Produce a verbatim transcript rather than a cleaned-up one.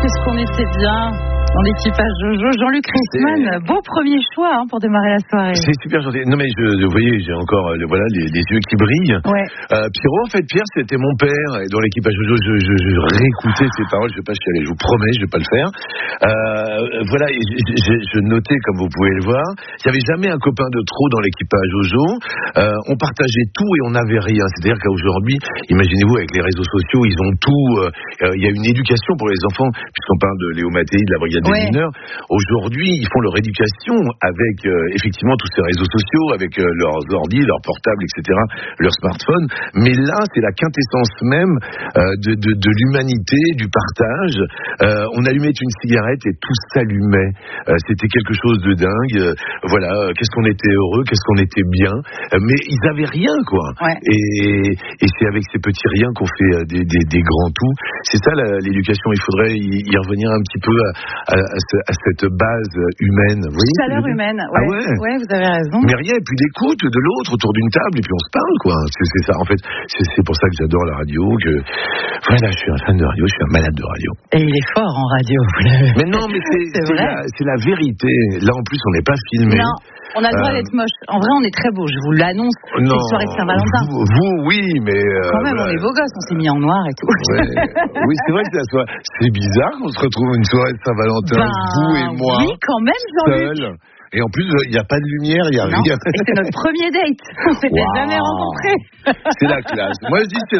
qu'est-ce qu'on était bien dans l'équipage Jojo. Jean-Luc Reisman, beau premier choix hein, pour démarrer la soirée. C'est super gentil. Non mais je, vous voyez, j'ai encore le, voilà les, les yeux qui brillent. Ouais. Euh, Pierrot, en fait, Pierre, c'était mon père. Et dans l'équipage Jojo, je, je, je réécoutais ses paroles. Je ne vais pas chialer, je vous promets, je ne vais pas le faire. Euh, voilà, et je, je, je notais, comme vous pouvez le voir, il n'y avait jamais un copain de trop dans l'équipage Jojo. Euh, on partageait tout et on n'avait rien. C'est-à-dire qu'aujourd'hui, imaginez-vous, avec les réseaux sociaux, ils ont tout. Euh, il y a une éducation pour les enfants, puisqu'on parle de Léo Mattei, de la brigade des ouais. mineurs. Aujourd'hui, ils font leur éducation avec euh, effectivement tous ces réseaux sociaux, avec euh, leurs ordi, leurs portables, et cetera, leurs smartphones. Mais là, c'est la quintessence même euh, de, de, de l'humanité, du partage. Euh, on allumait une cigarette et tout s'allumait. Euh, c'était quelque chose de dingue. Euh, voilà, euh, qu'est-ce qu'on était heureux, qu'est-ce qu'on était bien. Euh, mais ils avaient rien, quoi. Ouais. Et, et c'est avec ces petits riens qu'on fait euh, des, des, des grands tout. C'est ça la, l'éducation. Il faudrait y, y revenir un petit peu à, à, à, ce, à cette base humaine. Vous voyez, chaleur humaine. Ouais. Ah ouais. Ouais, vous avez raison. Mais rien, et puis l'écoute de l'autre autour d'une table, et puis on se parle, quoi. C'est, c'est ça, en fait. C'est, c'est pour ça que j'adore la radio. Que voilà, je suis un fan de radio, je suis un malade de radio. Et il est fort en radio. Vous l'avez... Mais non, mais c'est, c'est, c'est, la, c'est la vérité. Là, en plus, on n'est pas filmé. Non. On a le droit euh... d'être moche. En vrai, on est très beau. Je vous l'annonce. C'est une soirée de Saint-Valentin. Vous, vous oui, mais euh, quand même, voilà. On est beaux gosses. On s'est mis en noir et tout. Ouais. Oui, c'est vrai que c'est la soirée. C'est bizarre qu'on se retrouve une soirée de Saint-Valentin, ben, vous et moi. Oui, quand même, Jean-Luc. Seul. Et en plus, il n'y a pas de lumière, il n'y a non. rien. Et c'est notre premier date. On s'était wow. jamais rencontrés. C'est la classe. Moi, je dis c'est